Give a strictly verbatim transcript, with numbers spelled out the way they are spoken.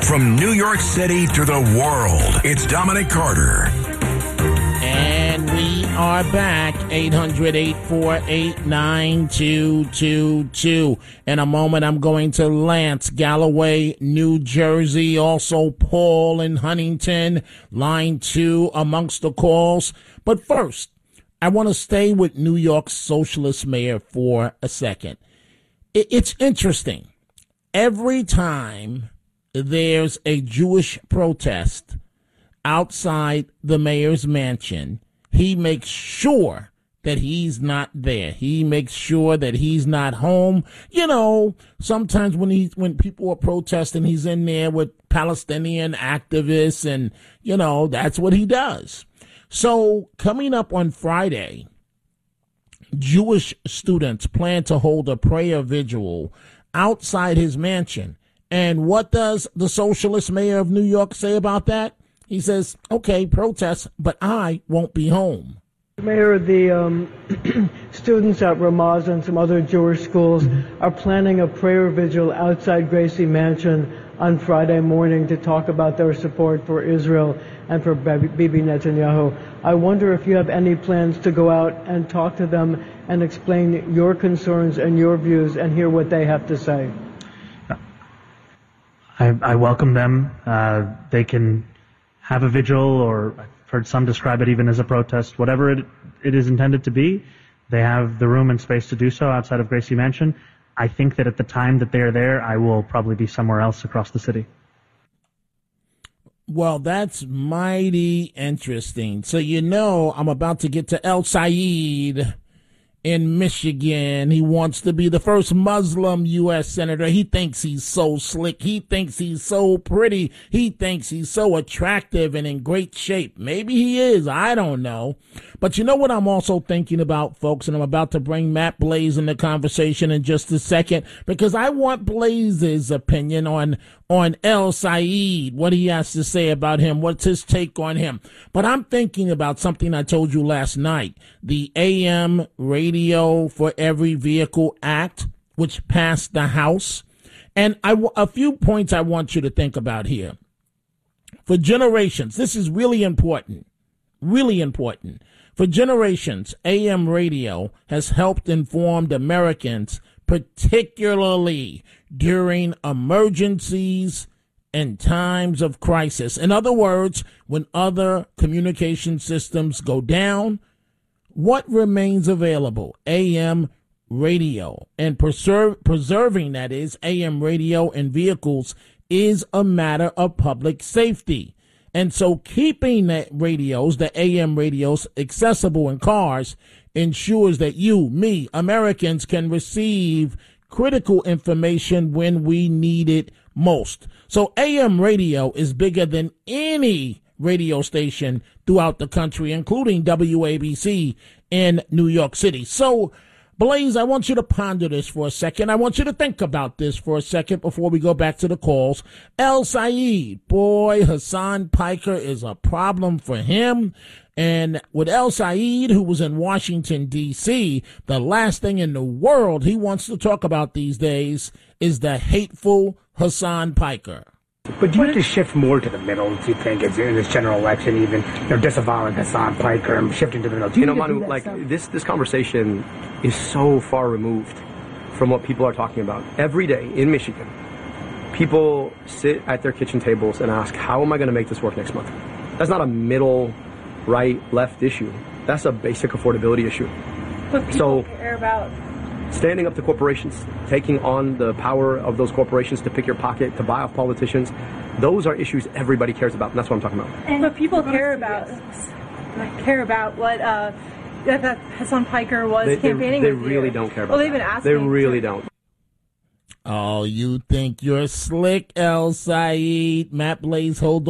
From New York City to the world, it's Dominic Carter. And we are back, eight hundred, eight four eight, nine two two two. In a moment, I'm going to Lance, Galloway, New Jersey. Also, Paul in Huntington, line two amongst the calls. But first, I want to stay with New York's socialist mayor for a second. It's interesting. Every time there's a Jewish protest outside the mayor's mansion, he makes sure that he's not there. He makes sure that he's not home. You know, sometimes when he when people are protesting, he's in there with Palestinian activists, and, you know, that's what he does. So coming up on Friday, Jewish students plan to hold a prayer vigil outside his mansion. And what does the socialist mayor of New York say about that? He says, okay, protest, but I won't be home. Mayor, the um, students at Ramaz and some other Jewish schools are planning a prayer vigil outside Gracie Mansion on Friday morning to talk about their support for Israel and for Bibi Netanyahu. I wonder if you have any plans to go out and talk to them and explain your concerns and your views and hear what they have to say. I, I welcome them. Uh, they can have a vigil, or I've heard some describe it even as a protest. Whatever it, it is intended to be, they have the room and space to do so outside of Gracie Mansion. I think that at the time that they are there, I will probably be somewhere else across the city. Well, that's mighty interesting. So, you know, I'm about to get to El Said in Michigan. He wants to be the first Muslim U S senator. He thinks he's so slick. He thinks he's so pretty. He thinks he's so attractive and in great shape. Maybe he is. I don't know. But you know what I'm also thinking about, folks, and I'm about to bring Matt Blaze in the conversation in just a second, because I want Blaze's opinion on on El Said, what he has to say about him, what's his take on him. But I'm thinking about something I told you last night, the A M Radio for Every Vehicle Act, which passed the House. And I, a few points I want you to think about here. For generations, this is really important, really important. For generations, A M radio has helped inform Americans, particularly during emergencies and times of crisis. In other words, when other communication systems go down, what remains available? A M radio. And preserve, preserving, that is, A M radio in vehicles is a matter of public safety. And so keeping the radios, the A M radios, accessible in cars ensures that you, me, Americans can receive critical information when we need it most. So A M radio is bigger than any radio station throughout the country, including W A B C in New York City. So, Blaze, I want you to ponder this for a second. I want you to think about this for a second before we go back to the calls. El Said, boy, Hassan Piker is a problem for him. And with El Said, who was in Washington, D C, the last thing in the world he wants to talk about these days is the hateful Hassan Piker. But do you have to shift more to the middle, do you think, in this general election, even, you know, disavowing Hassan Piker and shifting to the middle? Do you, you know, Manu, like, this, this conversation is so far removed from what people are talking about. Every day in Michigan, people sit at their kitchen tables and ask, how am I going to make this work next month? That's not a middle, right, left issue. That's a basic affordability issue. But people so, care about standing up to corporations, taking on the power of those corporations to pick your pocket, to buy off politicians, those are issues everybody cares about, and that's what I'm talking about. And but people care about care about what uh, that Hassan Piker was they, campaigning They, they with really you. don't care about Well, they've that. been asking. They really to. don't. Oh, you think you're slick, El Said. Matt Blaze, hold on.